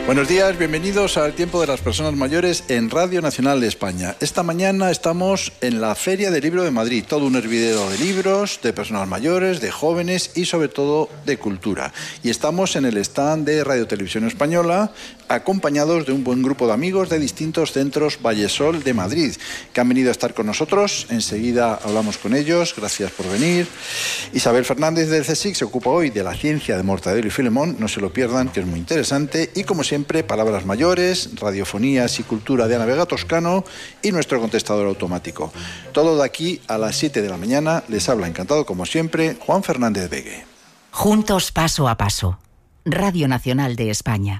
Buenos días, bienvenidos al Tiempo de las Personas Mayores en Radio Nacional de España. Esta mañana estamos en la Feria del Libro de Madrid, todo un hervidero de libros, de personas mayores, de jóvenes y sobre todo de cultura. Y estamos en el stand de Radio Televisión Española, acompañados de un buen grupo de amigos de distintos centros Vallesol de Madrid, que han venido a estar con nosotros. Enseguida hablamos con ellos, gracias por venir. Isabel Fernández del CSIC se ocupa hoy de la ciencia de Mortadelo y Filemón, no se lo pierdan, que es muy interesante. Y como siempre, palabras mayores, radiofonías y cultura de Ana Vega Toscano y nuestro contestador automático. Todo de aquí a las 7 de la mañana. Les habla encantado, como siempre, Juan Fernández Vegue. Juntos paso a paso. Radio Nacional de España.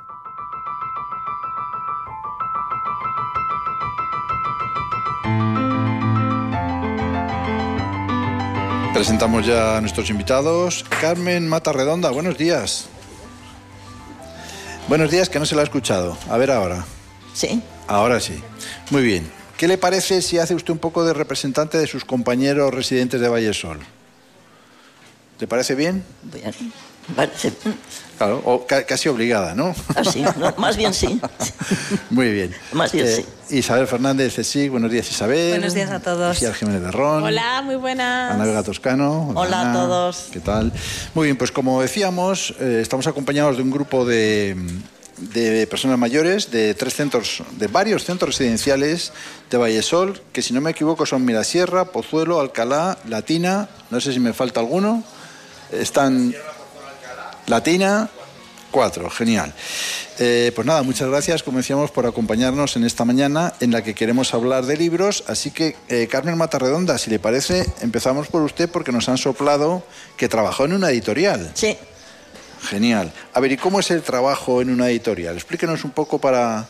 Presentamos ya a nuestros invitados. Carmen Matarredonda, buenos días. Buenos días, que no se la ha escuchado. A ver ahora. Sí. Ahora sí. Muy bien. ¿Qué le parece si hace usted un poco de representante de sus compañeros residentes de Vallesol? ¿Te parece bien? Bien. Parece. Claro, o casi obligada, ¿no? Ah, sí, no, más bien sí. Muy bien. Más bien sí. Isabel Fernández, CSIC, buenos días, Isabel. Buenos días a todos. Ciar Jiménez de Ron. Hola, muy buenas. Ana Vega Toscano. Hola Ana, a todos. ¿Qué tal? Muy bien, pues como decíamos, estamos acompañados de un grupo de personas mayores de varios centros residenciales de Vallesol, que si no me equivoco son Mirasierra, Pozuelo, Alcalá, Latina, no sé si me falta alguno. Están Latina, 4, genial. Pues nada, muchas gracias, como decíamos, por acompañarnos en esta mañana en la que queremos hablar de libros. Así que, Carmen Matarredonda, si le parece, empezamos por usted porque nos han soplado que trabajó en una editorial. Sí. Genial. A ver, ¿y cómo es el trabajo en una editorial? Explíquenos un poco para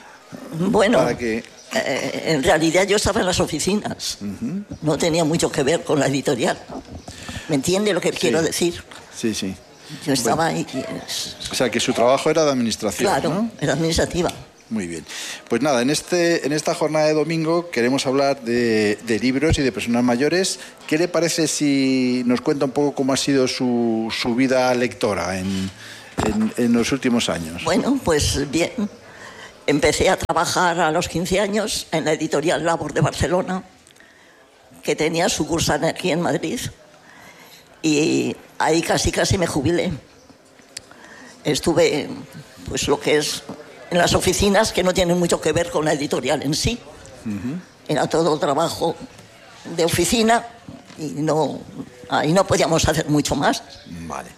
que... En realidad yo estaba en las oficinas. No tenía mucho que ver con la editorial. ¿Me entiende lo que quiero decir? Sí, sí. Yo estaba ahí. O sea, que su trabajo era de administración, claro, ¿no? Era administrativa. Muy bien. Pues nada, en esta jornada de domingo queremos hablar de libros y de personas mayores. ¿Qué le parece si nos cuenta un poco cómo ha sido su vida lectora en los últimos años? Bueno, pues bien. Empecé a trabajar a los 15 años en la editorial Labor de Barcelona, que tenía sucursal aquí en Madrid. Y ahí casi me jubilé. Estuve, pues lo que es en las oficinas, que no tienen mucho que ver con la editorial en sí. Era todo trabajo de oficina y ahí no podíamos hacer mucho más. Vale.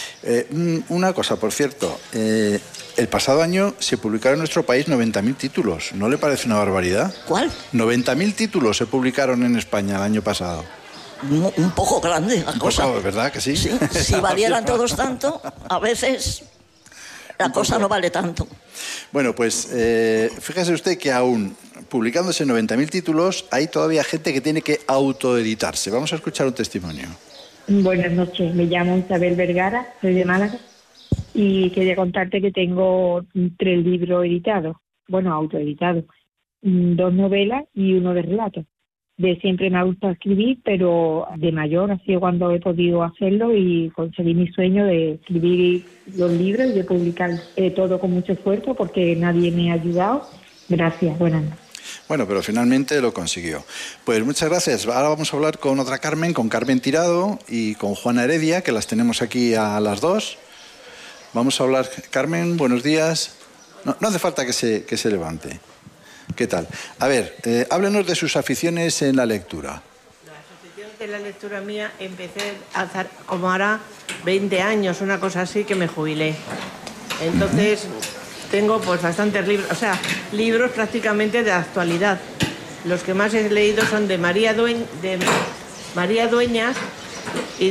Una cosa, por cierto, el pasado año se publicaron en nuestro país 90.000 títulos. ¿No le parece una barbaridad? ¿Cuál? 90.000 títulos se publicaron en España el año pasado. Un poco grande la cosa. Poco, ¿verdad que sí? Sí, si valieran todos tanto, a veces la cosa no vale tanto. Bueno, pues fíjese usted que aún publicándose 90.000 títulos, hay todavía gente que tiene que autoeditarse. Vamos a escuchar un testimonio. Buenas noches, me llamo Isabel Vergara, soy de Málaga y quería contarte que tengo 3 libros editados, bueno, autoeditados, 2 novelas y 1 de relatos. De siempre me ha gustado escribir, pero de mayor ha sido cuando he podido hacerlo y conseguí mi sueño de escribir los libros y de publicar todo con mucho esfuerzo porque nadie me ha ayudado. Gracias, buenas noches. Bueno, pero finalmente lo consiguió. Pues muchas gracias. Ahora vamos a hablar con otra Carmen, con Carmen Tirado y con Juana Heredia, que las tenemos aquí a las 2. Vamos a hablar. Carmen, buenos días. No hace falta que se levante. ¿Qué tal? A ver, háblenos de sus aficiones en la lectura. Las aficiones de la lectura mía empecé a hacer como ahora 20 años, una cosa así, que me jubilé. Entonces... Tengo pues bastantes libros, o sea, libros prácticamente de actualidad. Los que más he leído son de María Dueñas y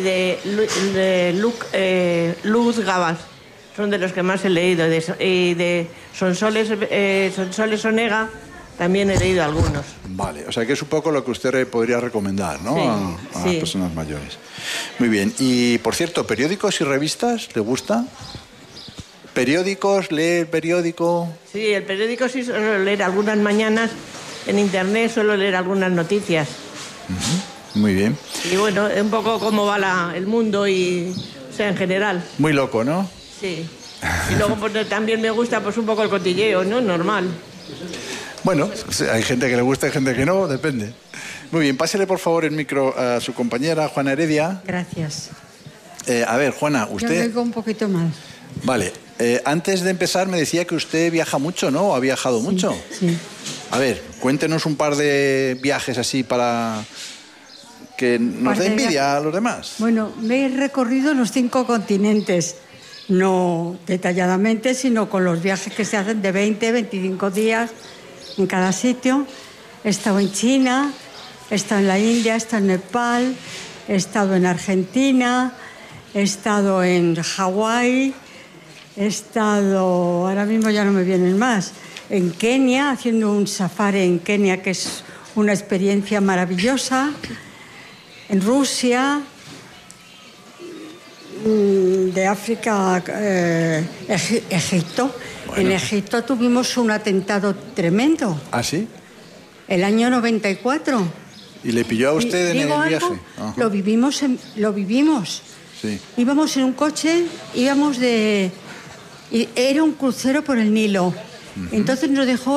de Luz Gabas. Son de los que más he leído. Y de Sonsoles Onega también he leído algunos. Vale, o sea que es un poco lo que usted podría recomendar, ¿no? Sí, a las personas mayores. Muy bien. Y, por cierto, ¿periódicos y revistas le gusta? ¿Periódicos? ¿Lee el periódico? Sí, el periódico sí suelo leer algunas mañanas. En internet suelo leer algunas noticias. Muy bien. Y bueno, un poco cómo va el mundo y, o sea, en general. Muy loco, ¿no? Sí. Y luego pues, también me gusta pues un poco el cotilleo, ¿no? Normal. Bueno, hay gente que le gusta y gente que no, depende. Muy bien, pásele por favor el micro a su compañera, Juana Heredia. Gracias. A ver, Juana, Yo usted... oigo un poquito mal. Vale, antes de empezar me decía que usted viaja mucho, ¿no? ¿O ha viajado mucho? Sí. A ver, cuéntenos un par de viajes así para que nos dé envidia a los demás. Bueno, me he recorrido los 5 continentes, no detalladamente, sino con los viajes que se hacen de 20, 25 días en cada sitio. He estado en China, he estado en la India, he estado en Nepal, he estado en Argentina, he estado en Hawái, he estado, ahora mismo ya no me vienen más, en Kenia, haciendo un safari en Kenia, que es una experiencia maravillosa, en Rusia, de África, Egipto. Bueno. En Egipto tuvimos un atentado tremendo. ¿Ah, sí? El año 94. ¿Y le pilló a usted en el viaje? Ajá. Lo vivimos. Sí. Íbamos en un coche, era un crucero por el Nilo. Entonces nos dejó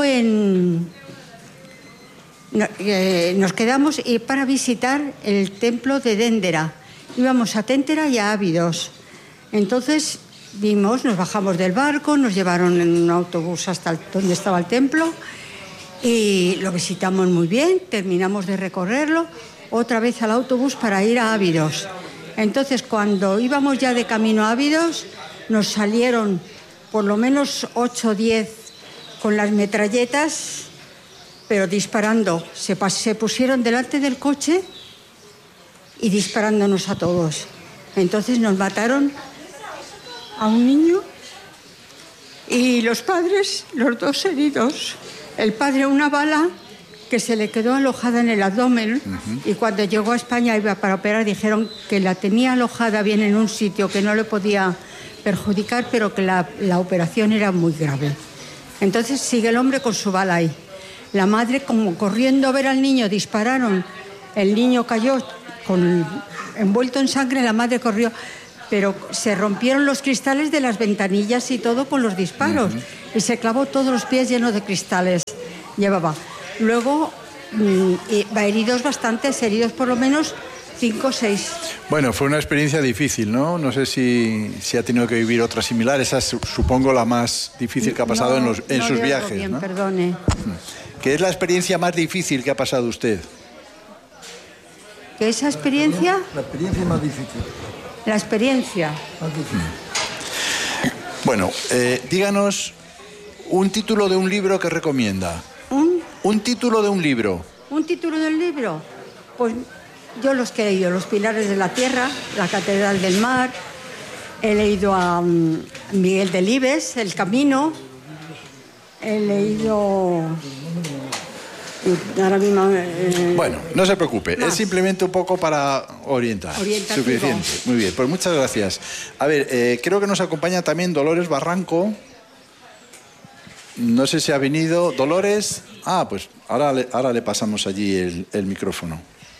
nos quedamos para visitar el templo de Déndera. Íbamos a Téntera y a Ábidos. Entonces nos bajamos del barco, nos llevaron en un autobús hasta donde estaba el templo y lo visitamos muy bien, terminamos de recorrerlo, otra vez al autobús para ir a Ábidos. Entonces, cuando íbamos ya de camino a Ábidos, nos salieron por lo menos 8 o 10 con las metralletas, pero disparando. Se pusieron delante del coche y disparándonos a todos. Entonces nos mataron a un niño y los padres, los 2 heridos. El padre una bala que se le quedó alojada en el abdomen y cuando llegó a España iba para operar, dijeron que la tenía alojada bien en un sitio que no le podía perjudicar, pero que la operación era muy grave. Entonces sigue el hombre con su bala ahí. La madre, como corriendo a ver al niño, dispararon. El niño cayó envuelto en sangre, la madre corrió, pero se rompieron los cristales de las ventanillas y todo con los disparos. Y se clavó todos los pies llenos de cristales. Llevaba. Luego, heridos bastantes, heridos por lo menos 5 o 6. Bueno, fue una experiencia difícil, ¿no? No sé si ha tenido que vivir otra similar. Esa es, supongo, la más difícil que ha pasado en sus viajes, bien, ¿no? Perdone. ¿Qué es la experiencia más difícil que ha pasado usted? ¿Qué esa experiencia? La experiencia más difícil. La experiencia. Más difícil. Bueno, díganos un título de un libro que recomienda. Un título de un libro. ¿Un título del libro? Pues yo los que he leído, Los Pilares de la Tierra, La Catedral del Mar, he leído a Miguel Delibes, El Camino, he leído... Ahora mismo, bueno, no se preocupe, es simplemente un poco para orientar. Suficiente. Muy bien, pues muchas gracias. A ver, creo que nos acompaña también Dolores Barranco. No sé si ha venido. Dolores. Ah, pues ahora le pasamos allí el micrófono.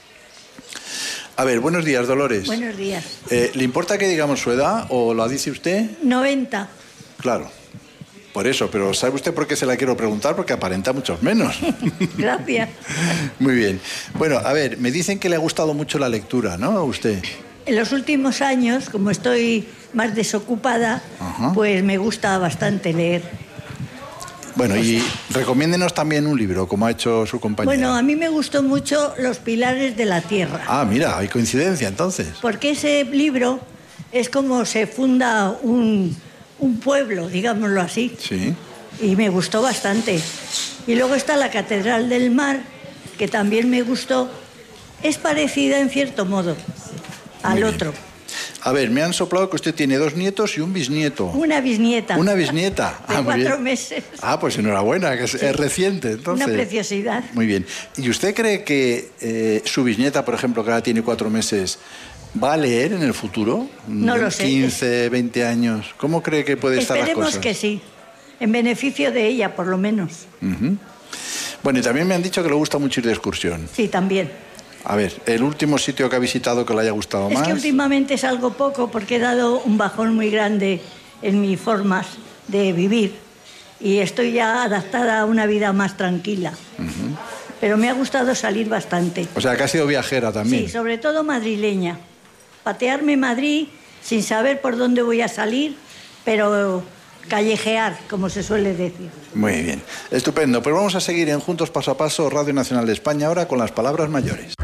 A ver, buenos días, Dolores. Buenos días. ¿Le importa que digamos su edad o la dice usted? 90. Claro. Por eso, pero ¿sabe usted por qué se la quiero preguntar? Porque aparenta muchos menos. Gracias. Muy bien. Bueno, a ver, me dicen que le ha gustado mucho la lectura, ¿no? A usted. En los últimos años, como estoy más desocupada, pues me gusta bastante leer. Bueno, y recomiéndenos también un libro, como ha hecho su compañera. Bueno, a mí me gustó mucho Los Pilares de la Tierra. Ah, mira, hay coincidencia entonces. Porque ese libro es como se funda un pueblo, digámoslo así. Sí. Y me gustó bastante. Y luego está La Catedral del Mar, que también me gustó. Es parecida en cierto modo al otro. A ver, me han soplado que usted tiene 2 nietos y un bisnieto. Una bisnieta. Una bisnieta. De 4 meses. Ah, pues enhorabuena, que es reciente, entonces. Una preciosidad. Muy bien. ¿Y usted cree que su bisnieta, por ejemplo, que ahora tiene 4 meses, va a leer en el futuro? No lo sé. 15, 20 años. ¿Cómo cree que puede estar las cosas? Esperemos que sí. En beneficio de ella, por lo menos. Bueno, y también me han dicho que le gusta mucho ir de excursión. Sí, también. A ver, el último sitio que ha visitado que le haya gustado más. Es que últimamente salgo poco porque he dado un bajón muy grande en mis formas de vivir y estoy ya adaptada a una vida más tranquila. Pero me ha gustado salir bastante. O sea, que has sido viajera también. Sí, sobre todo madrileña. Patearme Madrid sin saber por dónde voy a salir, pero callejear, como se suele decir. Muy bien, estupendo. Pues vamos a seguir en Juntos Paso a Paso, Radio Nacional de España, ahora con las palabras mayores.